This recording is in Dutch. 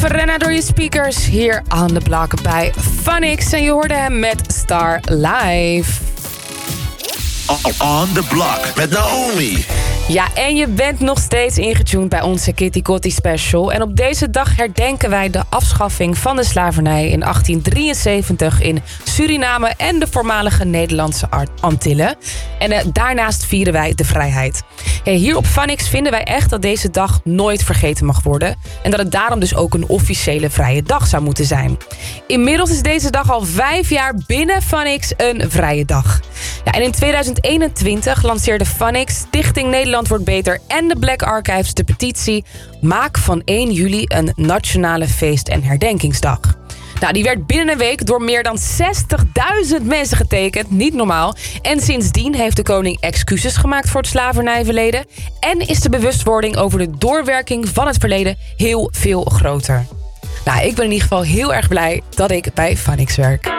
Frenna door je speakers hier on the block bij Phonix. En je hoorde hem met Star Live. On the block met Naomi. Ja, en je bent nog steeds ingetuned bij onze Kitty Kotti special. En op deze dag herdenken wij de afschaffing van de slavernij in 1873 in Suriname en de voormalige Nederlandse Antillen. En daarnaast vieren wij de vrijheid. Hier op Phonix vinden wij echt dat deze dag nooit vergeten mag worden. En dat het daarom dus ook een officiële vrije dag zou moeten zijn. Inmiddels is deze dag al 5 jaar binnen Phonix een vrije dag. Ja, en in 2021 lanceerde Phonix, Stichting Nederland Wordt Beter en de Black Archives de petitie Maak van 1 juli een nationale feest- en herdenkingsdag. Nou, die werd binnen een week door meer dan 60.000 mensen getekend. Niet normaal. En sindsdien heeft de koning excuses gemaakt voor het slavernijverleden. En is de bewustwording over de doorwerking van het verleden heel veel groter. Nou, ik ben in ieder geval heel erg blij dat ik bij Phonix werk.